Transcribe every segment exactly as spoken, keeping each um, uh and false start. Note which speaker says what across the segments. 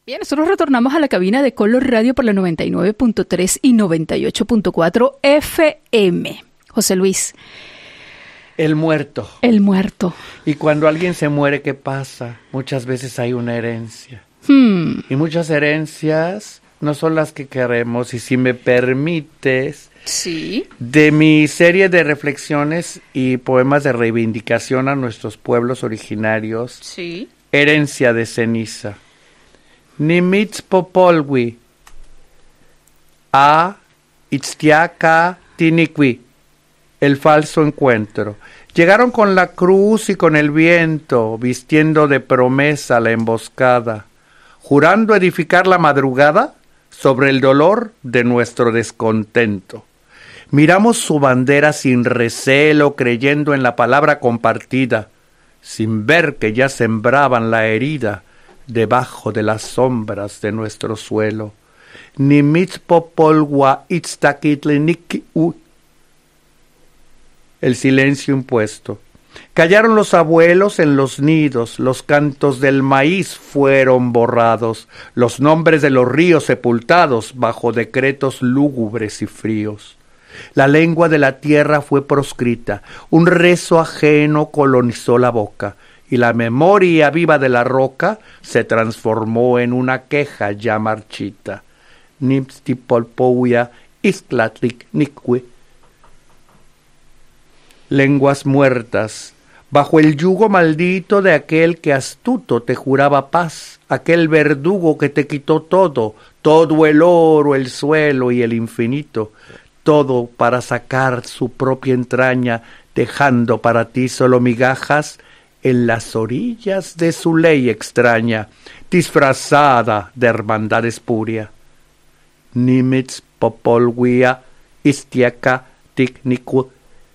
Speaker 1: Bien, nosotros retornamos a la cabina de Color Radio por la noventa y nueve punto tres y noventa y ocho punto cuatro F M. José Luis.
Speaker 2: El muerto.
Speaker 1: El muerto.
Speaker 2: Y cuando alguien se muere, ¿qué pasa? Muchas veces hay una herencia.
Speaker 1: Hmm.
Speaker 2: Y muchas herencias no son las que queremos. Y si me permites,
Speaker 1: sí,
Speaker 2: de mi serie de reflexiones y poemas de reivindicación a nuestros pueblos originarios,
Speaker 1: sí,
Speaker 2: herencia de ceniza. Nimitzpopolwi, a Itztiaca Tiniqui, el falso encuentro. Llegaron con la cruz y con el viento, vistiendo de promesa la emboscada, jurando edificar la madrugada sobre el dolor de nuestro descontento. Miramos su bandera sin recelo, creyendo en la palabra compartida, sin ver que ya sembraban la herida debajo de las sombras de nuestro suelo. Nimitzpopolwa itztaquitliniki-u. El silencio impuesto. Callaron los abuelos en los nidos, los cantos del maíz fueron borrados, los nombres de los ríos sepultados bajo decretos lúgubres y fríos. La lengua de la tierra fue proscrita, un rezo ajeno colonizó la boca, y la memoria viva de la roca se transformó en una queja ya marchita. Nimstipolpouya isclatlik nikwe. Lenguas muertas, bajo el yugo maldito de aquel que astuto te juraba paz, aquel verdugo que te quitó todo, todo el oro, el suelo y el infinito, todo para sacar su propia entraña, dejando para ti solo migajas en las orillas de su ley extraña, disfrazada de hermandad espuria. Nimitzpopolwia istiaca ticnicu.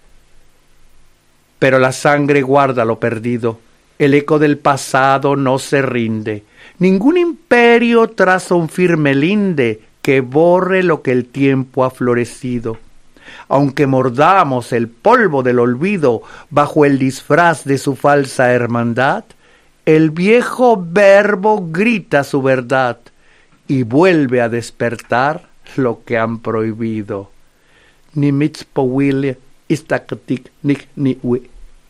Speaker 2: Pero la sangre guarda lo perdido, el eco del pasado no se rinde. Ningún imperio traza un firme linde que borre lo que el tiempo ha florecido. Aunque mordamos el polvo del olvido bajo el disfraz de su falsa hermandad, el viejo verbo grita su verdad y vuelve a despertar lo que han prohibido. Nimitzpowile istakatik nik niwe.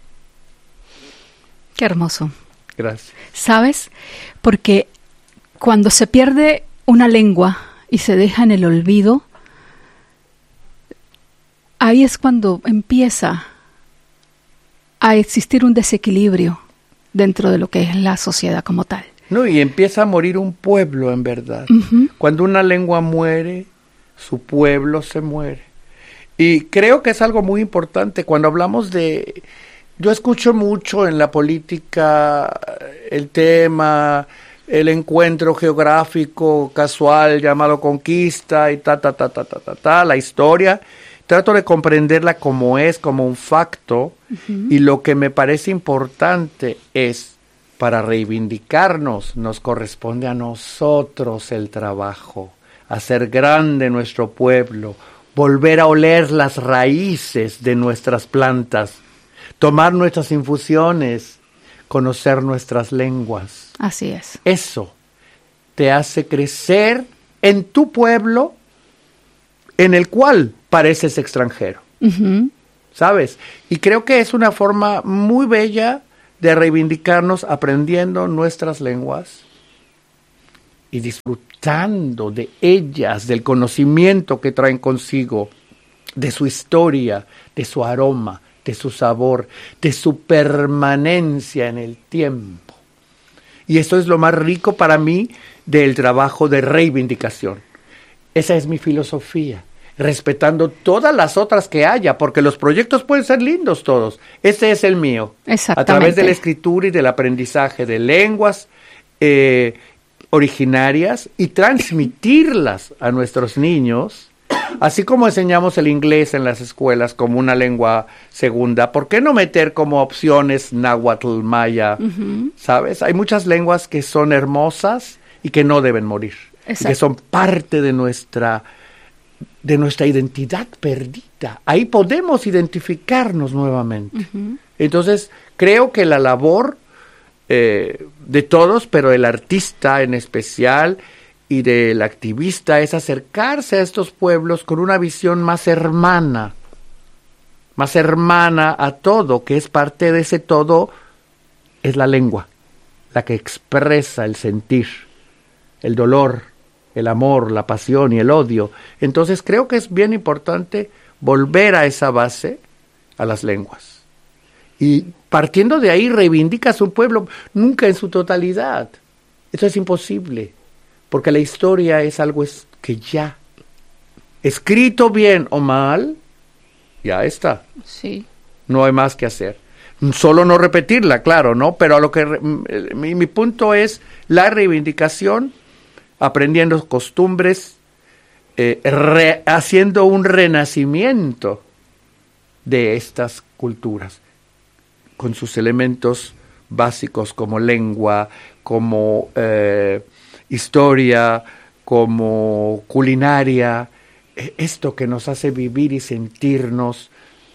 Speaker 1: Qué hermoso.
Speaker 2: Gracias.
Speaker 1: ¿Sabes? Porque cuando se pierde una lengua y se deja en el olvido, ahí es cuando empieza a existir un desequilibrio dentro de lo que es la sociedad como tal.
Speaker 2: No, y empieza a morir un pueblo en verdad.
Speaker 1: Uh-huh.
Speaker 2: Cuando una lengua muere, su pueblo se muere. Y creo que es algo muy importante cuando hablamos de... Yo escucho mucho en la política el tema, el encuentro geográfico casual llamado conquista y ta, ta, ta, ta, ta, ta, ta, la historia. Trato de comprenderla como es, como un facto, uh-huh. Y lo que me parece importante es, para reivindicarnos, nos corresponde a nosotros el trabajo, hacer grande nuestro pueblo, volver a oler las raíces de nuestras plantas, tomar nuestras infusiones, conocer nuestras lenguas.
Speaker 1: Así es.
Speaker 2: Eso te hace crecer en tu pueblo, en el cual pareces extranjero.
Speaker 1: Uh-huh.
Speaker 2: ¿Sabes? Y creo que es una forma muy bella de reivindicarnos aprendiendo nuestras lenguas y disfrutando de ellas, del conocimiento que traen consigo, de su historia, de su aroma, de su sabor, de su permanencia en el tiempo. Y eso es lo más rico para mí del trabajo de reivindicación. Esa es mi filosofía, respetando todas las otras que haya, porque los proyectos pueden ser lindos todos. Ese es el mío.
Speaker 1: Exactamente.
Speaker 2: A través de la escritura y del aprendizaje de lenguas eh, originarias y transmitirlas a nuestros niños. Así como enseñamos el inglés en las escuelas como una lengua segunda, ¿por qué no meter como opciones náhuatl, maya? Uh-huh. ¿Sabes? Hay muchas lenguas que son hermosas y que no deben morir. Exacto. Y que son parte de nuestra, de nuestra identidad perdida. Ahí podemos identificarnos nuevamente. Uh-huh. Entonces, creo que la labor eh, de todos, pero el artista en especial y del activista es acercarse a estos pueblos con una visión más hermana, más hermana a todo, que es parte de ese todo, es la lengua, la que expresa el sentir, el dolor, el amor, la pasión y el odio. Entonces creo que es bien importante volver a esa base, a las lenguas. Y partiendo de ahí reivindicas un pueblo, nunca en su totalidad. Eso es imposible, porque la historia es algo es que ya, escrito bien o mal, ya está.
Speaker 1: Sí.
Speaker 2: No hay más que hacer. Solo no repetirla, claro, ¿no? Pero a lo que mi, mi punto es la reivindicación, aprendiendo costumbres, eh, re, haciendo un renacimiento de estas culturas, con sus elementos básicos como lengua, como eh, historia, como culinaria, esto que nos hace vivir y sentirnos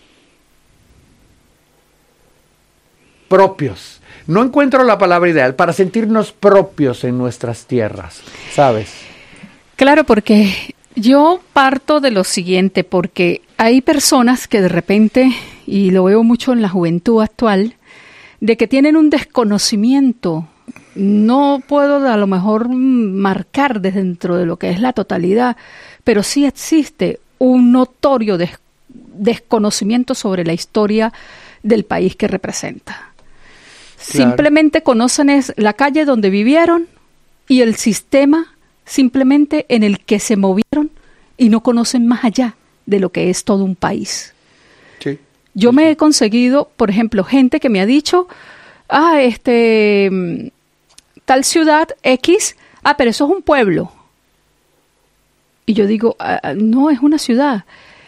Speaker 2: propios. No encuentro la palabra ideal para sentirnos propios en nuestras tierras, ¿sabes?
Speaker 1: Claro, porque yo parto de lo siguiente, porque hay personas que de repente, y lo veo mucho en la juventud actual, de que tienen un desconocimiento. No puedo a lo mejor marcar desde dentro de lo que es la totalidad, pero sí existe un notorio des- desconocimiento sobre la historia del país que representa. Claro. Simplemente conocen es la calle donde vivieron y el sistema simplemente en el que se movieron y no conocen más allá de lo que es todo un país.
Speaker 2: Sí.
Speaker 1: Yo me he conseguido, por ejemplo, gente que me ha dicho, ah, este, tal ciudad X, ah, pero eso es un pueblo. Y yo digo, ah, no, es una ciudad.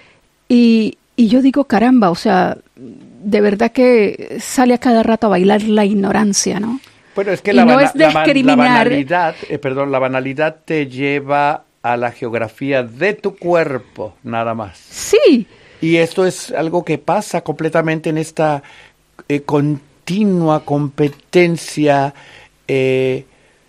Speaker 1: Y, y yo digo, caramba, o sea, de verdad que sale a cada rato a bailar la ignorancia, ¿no?
Speaker 2: Bueno, es que
Speaker 1: y
Speaker 2: la,
Speaker 1: no
Speaker 2: bana-
Speaker 1: es discriminar.
Speaker 2: la, banalidad, eh, perdón, la banalidad te lleva a la geografía de tu cuerpo, nada más.
Speaker 1: Sí.
Speaker 2: Y esto es algo que pasa completamente en esta eh, continua competencia eh,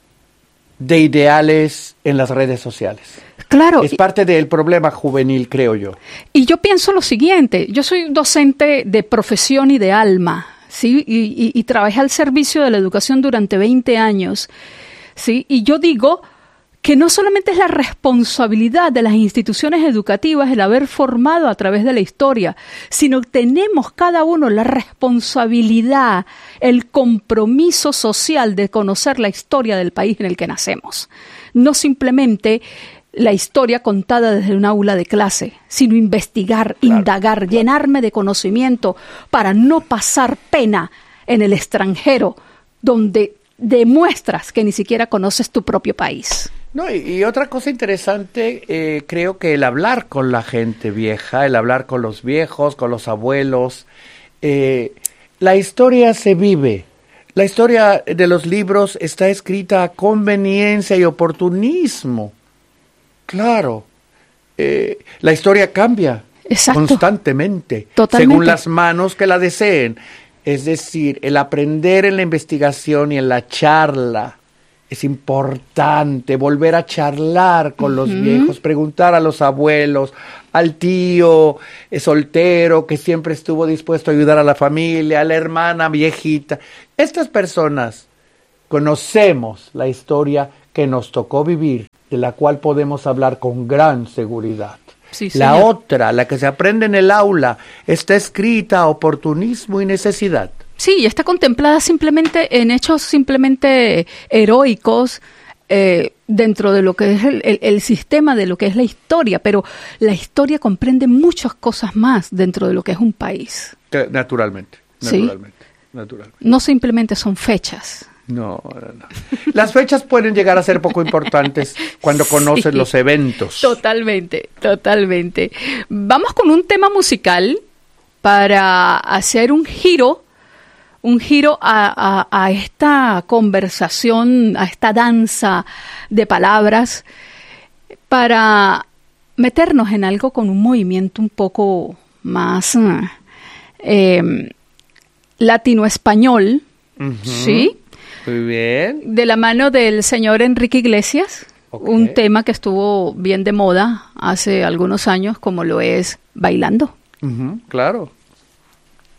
Speaker 2: de ideales en las redes sociales.
Speaker 1: Claro.
Speaker 2: Es parte del problema juvenil, creo yo.
Speaker 1: Y yo pienso lo siguiente, yo soy docente de profesión y de alma, ¿sí? Y, y, y trabajé al servicio de la educación durante veinte años, ¿sí? Y yo digo que no solamente es la responsabilidad de las instituciones educativas el haber formado a través de la historia, sino que tenemos cada uno la responsabilidad, el compromiso social de conocer la historia del país en el que nacemos. No simplemente la historia contada desde un aula de clase, sino investigar, claro, indagar, claro. llenarme de conocimiento para no pasar pena en el extranjero, donde demuestras que ni siquiera conoces tu propio país.
Speaker 2: No, y, y otra cosa interesante, eh, creo que el hablar con la gente vieja, el hablar con los viejos, con los abuelos, eh, la historia se vive. La historia de los libros está escrita a conveniencia y oportunismo. Claro, eh, la historia cambia. Exacto. Constantemente, Totalmente. Según las manos que la deseen. Es decir, el aprender en la investigación y en la charla es importante, volver a charlar con uh-huh. los viejos, preguntar a los abuelos, al tío eh, soltero que siempre estuvo dispuesto a ayudar a la familia, a la hermana viejita. Estas personas conocemos la historia que nos tocó vivir, de la cual podemos hablar con gran seguridad. Sí, la otra, la que se aprende en el aula, está escrita a oportunismo y necesidad.
Speaker 1: Sí, y está contemplada simplemente en hechos simplemente heroicos eh, dentro de lo que es el, el, el sistema de lo que es la historia, pero la historia comprende muchas cosas más dentro de lo que es un país.
Speaker 2: Naturalmente, naturalmente, ¿sí? naturalmente.
Speaker 1: No simplemente son fechas.
Speaker 2: No, no. Las fechas pueden llegar a ser poco importantes cuando conoces sí, los eventos.
Speaker 1: Totalmente, totalmente. Vamos con un tema musical para hacer un giro, un giro a, a, a esta conversación, a esta danza de palabras, para meternos en algo con un movimiento un poco más eh, latino-español, uh-huh. ¿sí?
Speaker 2: Muy bien.
Speaker 1: De la mano del señor Enrique Iglesias, okay. Un tema que estuvo bien de moda hace algunos años, como lo es Bailando.
Speaker 2: Uh-huh, claro.